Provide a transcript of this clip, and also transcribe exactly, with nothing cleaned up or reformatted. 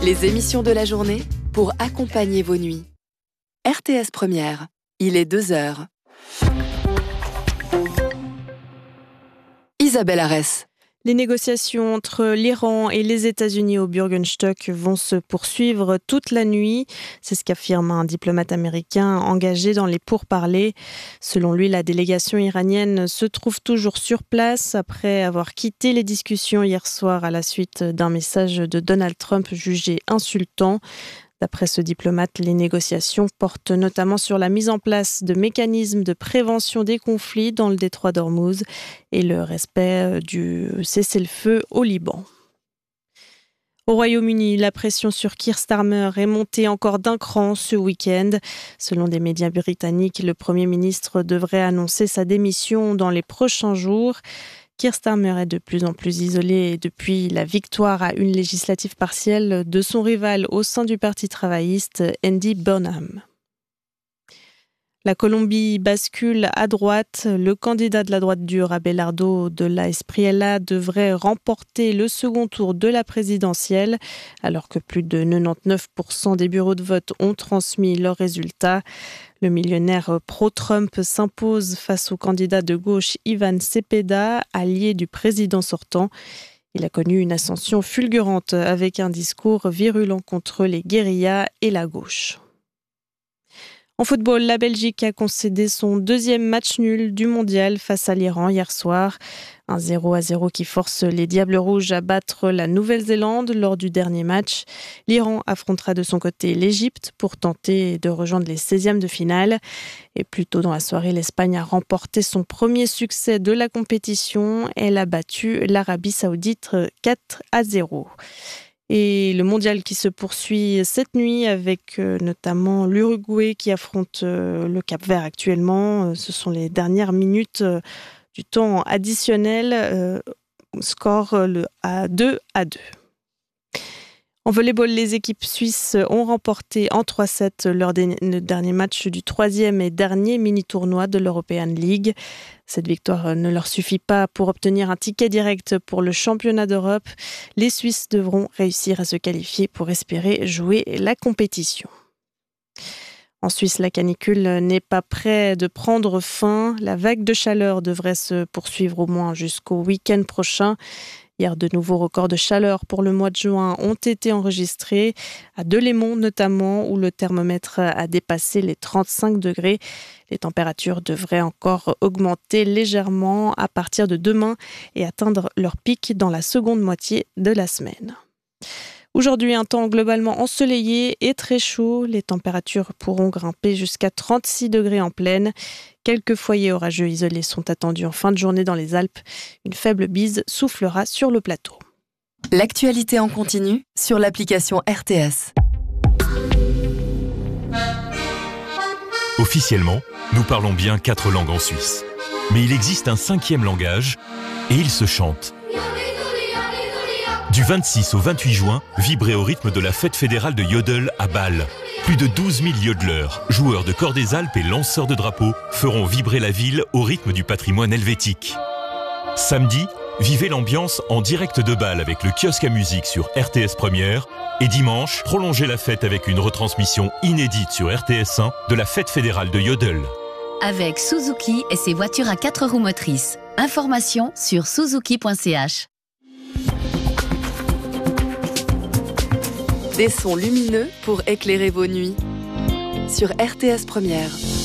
Les émissions de la journée pour accompagner vos nuits. R T S Première, il est deux heures. Isabelle Arès. Les négociations entre l'Iran et les États-Unis au Bürgenstock vont se poursuivre toute la nuit. C'est ce qu'affirme un diplomate américain engagé dans les pourparlers. Selon lui, la délégation iranienne se trouve toujours sur place après avoir quitté les discussions hier soir à la suite d'un message de Donald Trump jugé insultant. D'après ce diplomate, les négociations portent notamment sur la mise en place de mécanismes de prévention des conflits dans le détroit d'Ormuz et le respect du cessez-le-feu au Liban. Au Royaume-Uni, la pression sur Keir Starmer est montée encore d'un cran ce week-end. Selon des médias britanniques, le Premier ministre devrait annoncer sa démission dans les prochains jours. Keir Starmer est de plus en plus isolé depuis la victoire à une législative partielle de son rival au sein du Parti travailliste, Andy Burnham. La Colombie bascule à droite. Le candidat de la droite dure, Abelardo de la Espriella, devrait remporter le second tour de la présidentielle, alors que plus de quatre-vingt-dix-neuf pour cent des bureaux de vote ont transmis leurs résultats. Le millionnaire pro-Trump s'impose face au candidat de gauche Ivan Cepeda, allié du président sortant. Il a connu une ascension fulgurante avec un discours virulent contre les guérillas et la gauche. En football, la Belgique a concédé son deuxième match nul du mondial face à l'Iran hier soir. Un zéro à zéro qui force les Diables Rouges à battre la Nouvelle-Zélande lors du dernier match. L'Iran affrontera de son côté l'Égypte pour tenter de rejoindre les seizièmes de finale. Et plus tôt dans la soirée, l'Espagne a remporté son premier succès de la compétition. Elle a battu l'Arabie Saoudite quatre à zéro. Et le mondial qui se poursuit cette nuit avec euh, notamment l'Uruguay qui affronte euh, le Cap-Vert actuellement. Euh, ce sont les dernières minutes euh, du temps additionnel. Euh, score euh, le à deux à deux. En volleyball, les équipes suisses ont remporté en trois sept leur dernier match du troisième et dernier mini-tournoi de l'European League. Cette victoire ne leur suffit pas pour obtenir un ticket direct pour le championnat d'Europe. Les Suisses devront réussir à se qualifier pour espérer jouer la compétition. En Suisse, la canicule n'est pas près de prendre fin. La vague de chaleur devrait se poursuivre au moins jusqu'au week-end prochain. Hier, de nouveaux records de chaleur pour le mois de juin ont été enregistrés, à Delémont notamment, où le thermomètre a dépassé les trente-cinq degrés. Les températures devraient encore augmenter légèrement à partir de demain et atteindre leur pic dans la seconde moitié de la semaine. Aujourd'hui, un temps globalement ensoleillé et très chaud. Les températures pourront grimper jusqu'à trente-six degrés en plaine. Quelques foyers orageux isolés sont attendus en fin de journée dans les Alpes. Une faible bise soufflera sur le plateau. L'actualité en continu sur l'application R T S. Officiellement, nous parlons bien quatre langues en Suisse. Mais il existe un cinquième langage et il se chante. Du vingt-six au vingt-huit juin, vibrez au rythme de la fête fédérale de Yodel à Bâle. Plus de douze mille yodeleurs, joueurs de cor des Alpes et lanceurs de drapeaux feront vibrer la ville au rythme du patrimoine helvétique. Samedi, vivez l'ambiance en direct de Bâle avec le kiosque à musique sur R T S Première. Et dimanche, prolongez la fête avec une retransmission inédite sur R T S un de la fête fédérale de Yodel. Avec Suzuki et ses voitures à quatre roues motrices. Information sur suzuki point c h. Des sons lumineux pour éclairer vos nuits. Sur R T S Première.